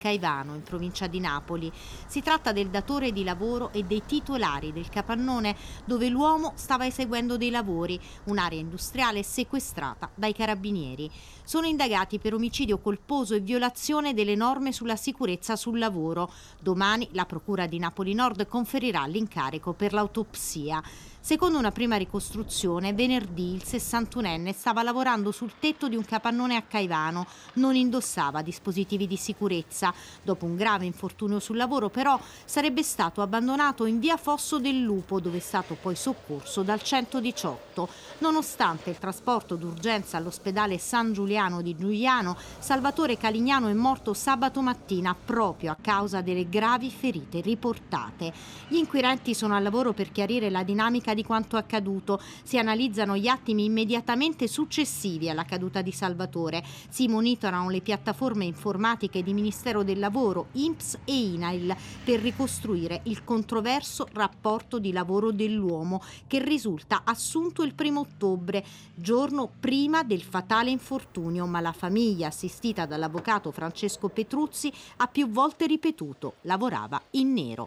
Caivano, in provincia di Napoli. Si tratta del datore di lavoro e dei titolari del capannone dove l'uomo stava eseguendo dei lavori, un'area industriale sequestrata dai carabinieri. Sono indagati per omicidio colposo e violazione delle norme sulla sicurezza sul lavoro. Domani la Procura di Napoli Nord conferirà l'incarico per l'autopsia. Secondo una prima ricostruzione, venerdì il 61enne stava lavorando sul tetto di un capannone a Caivano. Non indossava dispositivi di sicurezza. Dopo un grave infortunio sul lavoro, però, sarebbe stato abbandonato in via Fosso del Lupo, dove è stato poi soccorso dal 118. Nonostante il trasporto d'urgenza all'ospedale San Giuliano di Giuliano, Salvatore Calignano è morto sabato mattina proprio a causa delle gravi ferite riportate. Gli inquirenti sono al lavoro per chiarire la dinamica di quanto accaduto. Si analizzano gli attimi immediatamente successivi alla caduta di Salvatore. Si monitorano le piattaforme informatiche di Ministero del Lavoro, INPS e INAIL per ricostruire il controverso rapporto di lavoro dell'uomo che risulta assunto il 1° ottobre, giorno prima del fatale infortunio, ma la famiglia, assistita dall'avvocato Francesco Petruzzi, ha più volte ripetuto: lavorava in nero.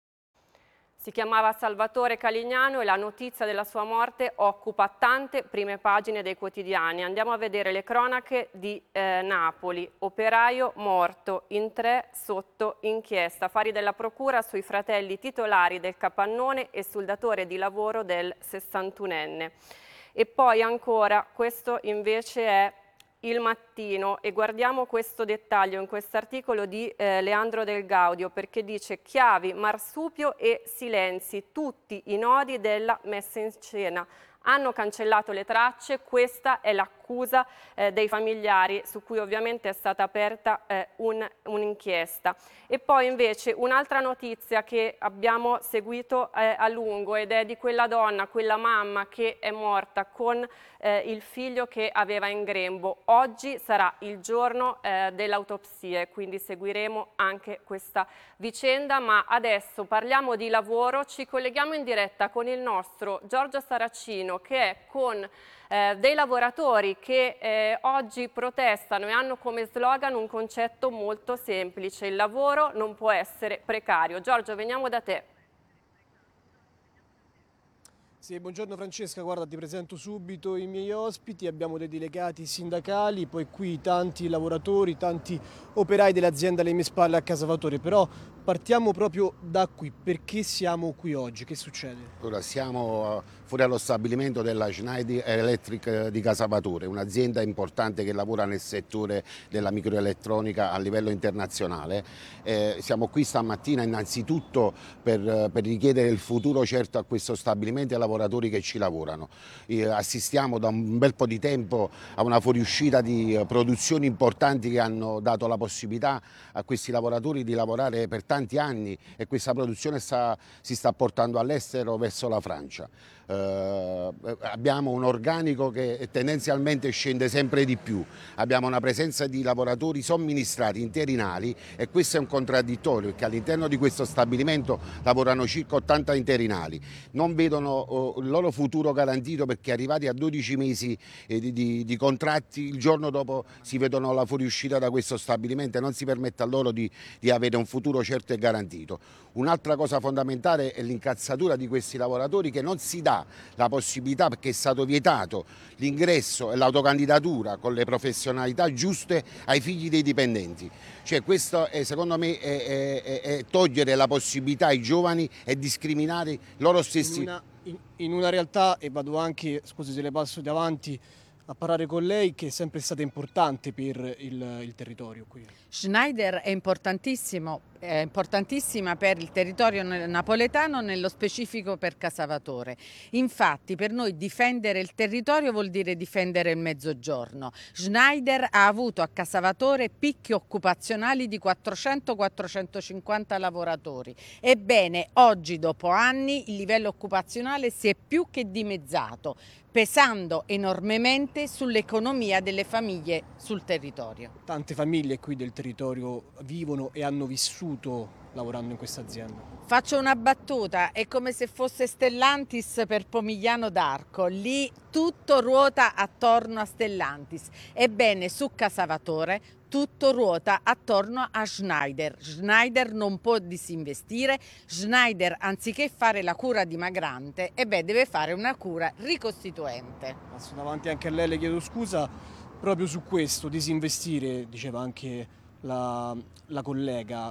Si chiamava Salvatore Calignano e la notizia della sua morte occupa tante prime pagine dei quotidiani. Andiamo a vedere le cronache di Napoli. Operaio morto, in 3 sotto inchiesta. Affari della procura sui fratelli titolari del capannone e sul datore di lavoro del 61enne. E poi ancora, questo invece è Il Mattino, e guardiamo questo dettaglio in quest'articolo di Leandro Del Gaudio, perché dice: chiavi, marsupio e silenzi, tutti i nodi della messa in scena. Hanno cancellato le tracce, questa è l'accusa dei familiari, su cui ovviamente è stata aperta un'inchiesta. E poi invece un'altra notizia che abbiamo seguito a lungo, ed è di quella donna, quella mamma che è morta con il figlio che aveva in grembo. Oggi sarà il giorno dell'autopsia e quindi seguiremo anche questa vicenda, ma adesso parliamo di lavoro. Ci colleghiamo in diretta con il nostro Giorgio Saracino, che è con dei lavoratori che oggi protestano e hanno come slogan un concetto molto semplice: il lavoro non può essere precario. Giorgio, veniamo da te. Sì, buongiorno Francesca, guarda, ti presento subito i miei ospiti. Abbiamo dei delegati sindacali, poi qui tanti lavoratori, tanti operai dell'azienda alle mie spalle a Casavatore, però partiamo proprio da qui. Perché siamo qui oggi? Che succede? Ora siamo fuori allo stabilimento della Schneider Electric di Casavatore, un'azienda importante che lavora nel settore della microelettronica a livello internazionale. Siamo qui stamattina innanzitutto per richiedere il futuro certo a questo stabilimento e ai lavoratori che ci lavorano. Assistiamo da un bel po' di tempo a una fuoriuscita di produzioni importanti che hanno dato la possibilità a questi lavoratori di lavorare per tanti anni, e questa produzione si sta portando all'estero verso la Francia. Abbiamo un organico che tendenzialmente scende sempre di più, abbiamo una presenza di lavoratori somministrati interinali, e questo è un contraddittorio, perché all'interno di questo stabilimento lavorano circa 80 interinali, non vedono il loro futuro garantito, perché arrivati a 12 mesi di contratti, il giorno dopo si vedono la fuoriuscita da questo stabilimento e non si permette a loro di avere un futuro certo e garantito. Un'altra cosa fondamentale è l'incazzatura di questi lavoratori, che non si dà la possibilità, perché è stato vietato l'ingresso e l'autocandidatura con le professionalità giuste ai figli dei dipendenti. Cioè, questo è, secondo me è togliere la possibilità ai giovani e discriminare loro stessi. In una realtà, e vado anche, scusi se le passo davanti, a parlare con lei, che è sempre stata importante per il territorio qui. Schneider è importantissima per il territorio napoletano, nello specifico per Casavatore. Infatti per noi difendere il territorio vuol dire difendere il Mezzogiorno. Schneider ha avuto a Casavatore picchi occupazionali di 400-450 lavoratori. Ebbene, oggi dopo anni il livello occupazionale si è più che dimezzato, pesando enormemente sull'economia delle famiglie sul territorio. Tante famiglie qui del territorio vivono e hanno vissuto lavorando in questa azienda. Faccio una battuta, è come se fosse Stellantis per Pomigliano d'Arco, lì tutto ruota attorno a Stellantis. Ebbene, su Casavatore tutto ruota attorno a Schneider. Schneider non può disinvestire, Schneider anziché fare la cura dimagrante, deve fare una cura ricostituente. Passo davanti anche a lei, le chiedo scusa, proprio su questo, disinvestire, diceva anche la collega,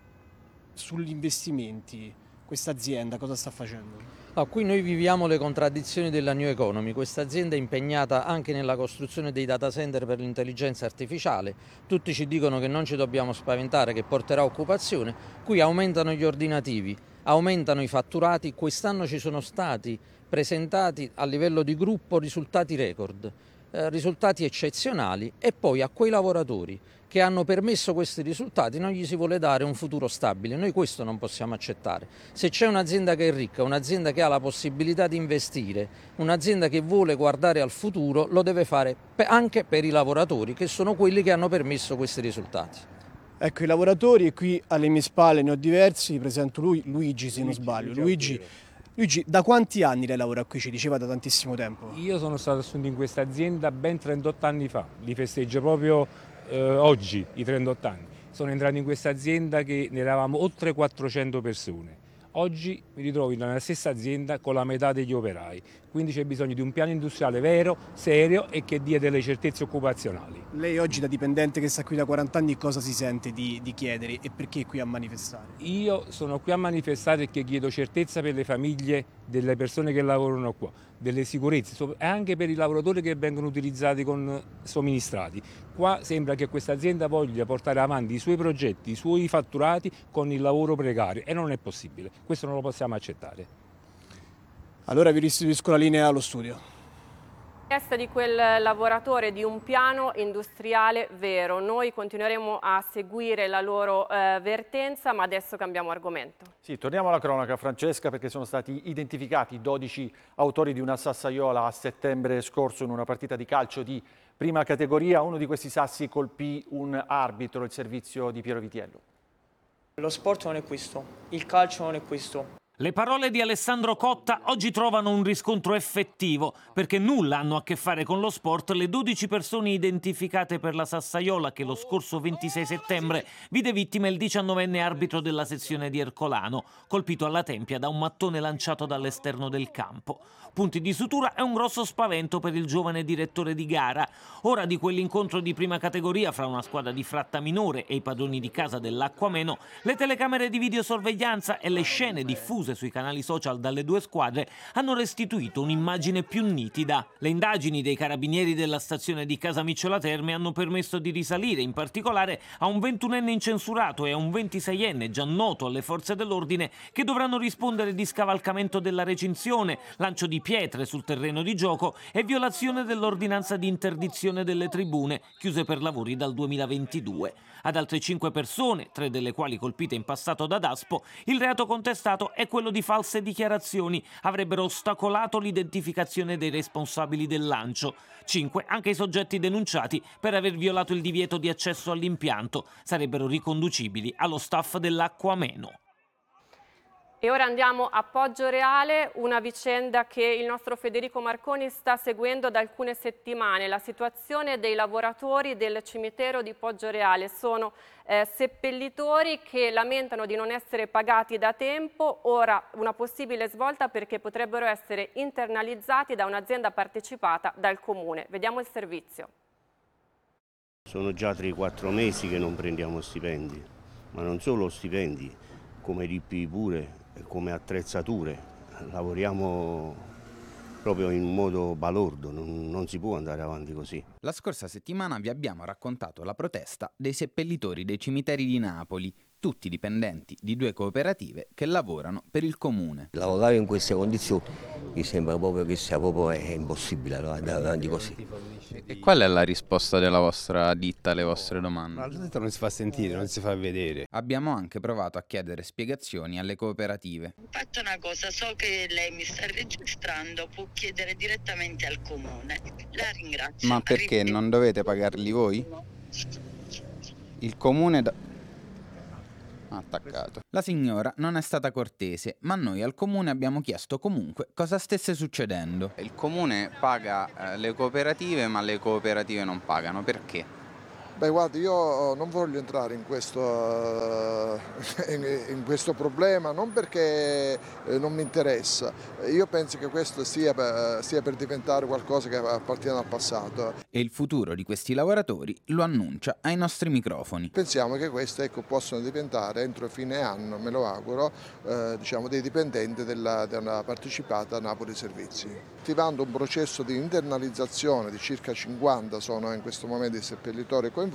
sugli investimenti, questa azienda cosa sta facendo? Qui noi viviamo le contraddizioni della New Economy. Questa azienda è impegnata anche nella costruzione dei data center per l'intelligenza artificiale. Tutti ci dicono che non ci dobbiamo spaventare, che porterà occupazione. Qui aumentano gli ordinativi, aumentano i fatturati. Quest'anno ci sono stati presentati a livello di gruppo risultati record, risultati eccezionali, e poi a quei lavoratori che hanno permesso questi risultati non gli si vuole dare un futuro stabile. Noi questo non possiamo accettare. Se c'è un'azienda che è ricca, un'azienda che ha la possibilità di investire, un'azienda che vuole guardare al futuro, lo deve fare anche per i lavoratori, che sono quelli che hanno permesso questi risultati. Ecco, i lavoratori, e qui alle mie spalle ne ho diversi, vi presento Luigi se non sbaglio. Luigi, da quanti anni lei lavora qui? Ci diceva da tantissimo tempo. Io sono stato assunto in questa azienda ben 38 anni fa, li festeggio proprio oggi, i 38 anni. Sono entrato in questa azienda che ne eravamo oltre 400 persone. Oggi mi ritrovo nella stessa azienda con la metà degli operai, quindi c'è bisogno di un piano industriale vero, serio e che dia delle certezze occupazionali. Lei oggi da dipendente che sta qui da 40 anni cosa si sente di chiedere e perché è qui a manifestare? Io sono qui a manifestare perché chiedo certezza per le famiglie delle persone che lavorano qua, delle sicurezze e anche per i lavoratori che vengono utilizzati con somministrati. Qua sembra che questa azienda voglia portare avanti i suoi progetti, i suoi fatturati con il lavoro precario e non è possibile, questo non lo possiamo accettare. Allora vi restituisco la linea allo studio. Richiesta di quel lavoratore di un piano industriale vero. Noi continueremo a seguire la loro vertenza, ma adesso cambiamo argomento. Sì, torniamo alla cronaca, Francesca, perché sono stati identificati 12 autori di una sassaiola a settembre scorso in una partita di calcio di prima categoria. Uno di questi sassi colpì un arbitro, il servizio di Piero Vitiello. Lo sport non è questo, il calcio non è questo. Le parole di Alessandro Cotta oggi trovano un riscontro effettivo, perché nulla hanno a che fare con lo sport le 12 persone identificate per la sassaiola che lo scorso 26 settembre vide vittima il 19enne arbitro della sezione di Ercolano, colpito alla tempia da un mattone lanciato dall'esterno del campo. Punti di sutura e un grosso spavento per il giovane direttore di gara. Ora di quell'incontro di prima categoria fra una squadra di fratta minore e i padroni di casa dell'Acquameno, le telecamere di videosorveglianza e le scene diffuse sui canali social dalle due squadre hanno restituito un'immagine più nitida. Le indagini dei carabinieri della stazione di Casamicciola Terme hanno permesso di risalire in particolare a un 21enne incensurato e a un 26enne già noto alle forze dell'ordine che dovranno rispondere di scavalcamento della recinzione, lancio di pietre sul terreno di gioco e violazione dell'ordinanza di interdizione delle tribune, chiuse per lavori dal 2022. Ad altre 5 persone, 3 delle quali colpite in passato da Daspo, il reato contestato è quello di false dichiarazioni. Avrebbero ostacolato l'identificazione dei responsabili del lancio. 5 anche i soggetti denunciati per aver violato il divieto di accesso all'impianto. Sarebbero riconducibili allo staff dell'Acquameno. E ora andiamo a Poggioreale, una vicenda che il nostro Federico Marconi sta seguendo da alcune settimane. La situazione dei lavoratori del cimitero di Poggioreale. Sono seppellitori che lamentano di non essere pagati da tempo, ora una possibile svolta perché potrebbero essere internalizzati da un'azienda partecipata dal Comune. Vediamo il servizio. Sono già 3-4 mesi che non prendiamo stipendi, ma non solo stipendi, come rippi pure, come attrezzature. Lavoriamo proprio in modo balordo, non si può andare avanti così. La scorsa settimana vi abbiamo raccontato la protesta dei seppellitori dei cimiteri di Napoli, tutti dipendenti di 2 cooperative che lavorano per il comune. Lavorare in queste condizioni mi sembra proprio che sia è impossibile andare avanti così. E qual è la risposta della vostra ditta alle vostre domande? La ditta non si fa sentire, non si fa vedere. Abbiamo anche provato a chiedere spiegazioni alle cooperative. Faccio una cosa, so che lei mi sta registrando, può chiedere direttamente al comune. La ringrazio. Ma perché non dovete pagarli voi? Il comune attaccato. La signora non è stata cortese, ma noi al comune abbiamo chiesto comunque cosa stesse succedendo. Il comune paga le cooperative, ma le cooperative non pagano. Perché? Beh, guardi, io non voglio entrare in questo problema, non perché non mi interessa. Io penso che questo stia per diventare qualcosa che appartiene al passato. E il futuro di questi lavoratori lo annuncia ai nostri microfoni. Pensiamo che questi possano diventare entro fine anno, me lo auguro, dei dipendenti della partecipata Napoli Servizi. Attivando un processo di internalizzazione di circa 50 sono in questo momento i seppellitori coinvolti.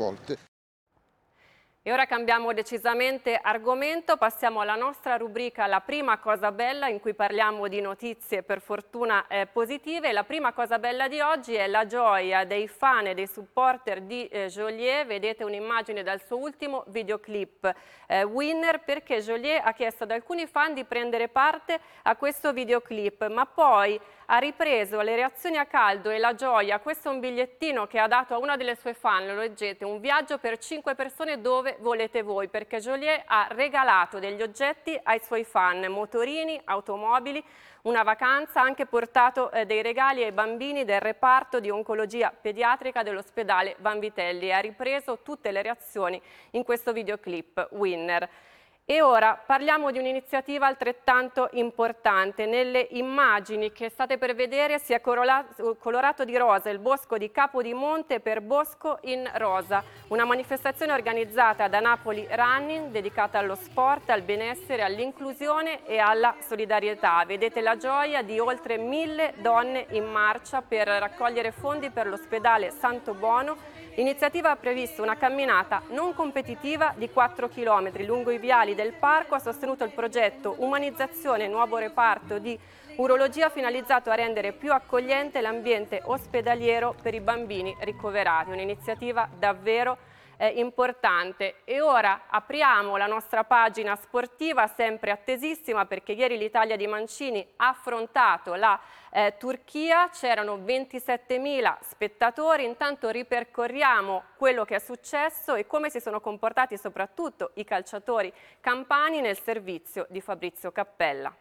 E ora cambiamo decisamente argomento, passiamo alla nostra rubrica La prima cosa bella, in cui parliamo di notizie per fortuna positive. La prima cosa bella di oggi è la gioia dei fan e dei supporter di Geolier. Vedete un'immagine dal suo ultimo videoclip Winner, perché Geolier ha chiesto ad alcuni fan di prendere parte a questo videoclip, ma poi ha ripreso le reazioni a caldo e la gioia. Questo è un bigliettino che ha dato a una delle sue fan, lo leggete, un viaggio per 5 persone dove volete voi, perché Geolier ha regalato degli oggetti ai suoi fan, motorini, automobili, una vacanza, ha anche portato dei regali ai bambini del reparto di oncologia pediatrica dell'ospedale Vanvitelli e ha ripreso tutte le reazioni in questo videoclip Winner. E ora parliamo di un'iniziativa altrettanto importante. Nelle immagini che state per vedere si è colorato di rosa il bosco di Capodimonte per Bosco in Rosa, una manifestazione organizzata da Napoli Running dedicata allo sport, al benessere, all'inclusione e alla solidarietà. Vedete la gioia di oltre 1000 donne in marcia per raccogliere fondi per l'ospedale Santo Bono. L'iniziativa ha previsto una camminata non competitiva di 4 km lungo i viali del parco, ha sostenuto il progetto Umanizzazione Nuovo Reparto di Urologia finalizzato a rendere più accogliente l'ambiente ospedaliero per i bambini ricoverati. Un'iniziativa davvero importante. E ora apriamo la nostra pagina sportiva, sempre attesissima, perché ieri l'Italia di Mancini ha affrontato la Turchia, c'erano 27.000 spettatori. Intanto ripercorriamo quello che è successo e come si sono comportati soprattutto i calciatori campani nel servizio di Fabrizio Cappella.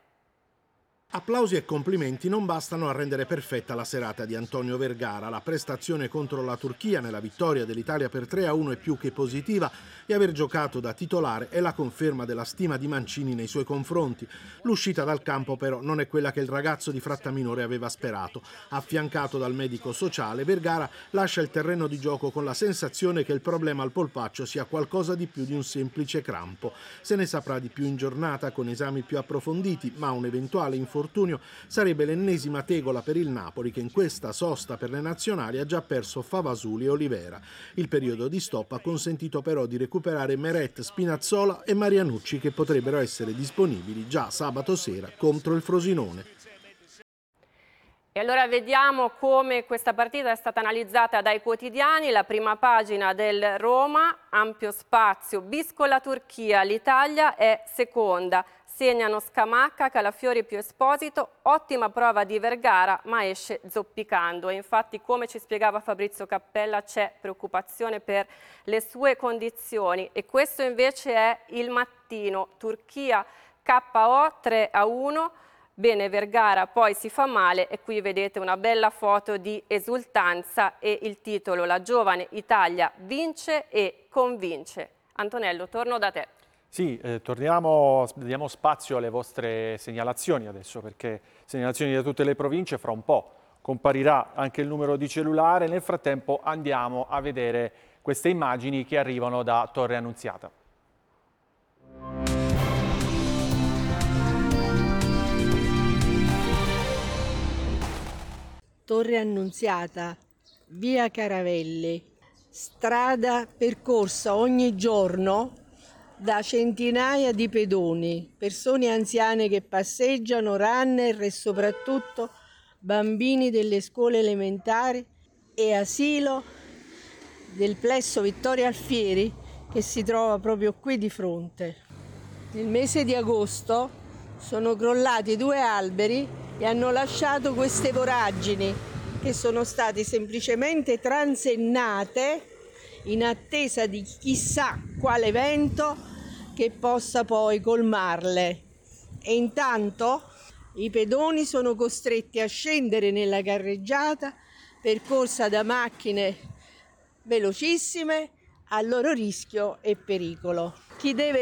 Applausi e complimenti non bastano a rendere perfetta la serata di Antonio Vergara. La prestazione contro la Turchia nella vittoria dell'Italia per 3-1 è più che positiva e aver giocato da titolare è la conferma della stima di Mancini nei suoi confronti. L'uscita dal campo però non è quella che il ragazzo di Frattaminore aveva sperato. Affiancato dal medico sociale, Vergara lascia il terreno di gioco con la sensazione che il problema al polpaccio sia qualcosa di più di un semplice crampo. Se ne saprà di più in giornata con esami più approfonditi, ma un eventuale infortunio sarebbe l'ennesima tegola per il Napoli, che in questa sosta per le nazionali ha già perso Favasuli e Olivera. Il periodo di stop ha consentito però di recuperare Meret, Spinazzola e Marianucci, che potrebbero essere disponibili già sabato sera contro il Frosinone. E allora vediamo come questa partita è stata analizzata dai quotidiani. La prima pagina del Roma, ampio spazio, bis con la Turchia, l'Italia è seconda. Segnano Scamacca, Calafiori più Esposito, ottima prova di Vergara ma esce zoppicando. E infatti, come ci spiegava Fabrizio Cappella, c'è preoccupazione per le sue condizioni. E questo invece è il Mattino, Turchia KO 3-1. Bene, Vergara poi si fa male e qui vedete una bella foto di esultanza e il titolo La giovane Italia vince e convince. Antonello, torno da te. Sì, diamo spazio alle vostre segnalazioni adesso, perché segnalazioni da tutte le province, fra un po' comparirà anche il numero di cellulare. Nel frattempo andiamo a vedere queste immagini che arrivano da Torre Annunziata. Torre Annunziata, via Caravelli, strada percorsa ogni giorno da centinaia di pedoni, persone anziane che passeggiano, runner e soprattutto bambini delle scuole elementari e asilo del plesso Vittorio Alfieri che si trova proprio qui di fronte. Nel mese di agosto sono crollati 2 alberi e hanno lasciato queste voragini che sono state semplicemente transennate in attesa di chissà quale evento che possa poi colmarle. E intanto i pedoni sono costretti a scendere nella carreggiata percorsa da macchine velocissime, a loro rischio e pericolo. Chi deve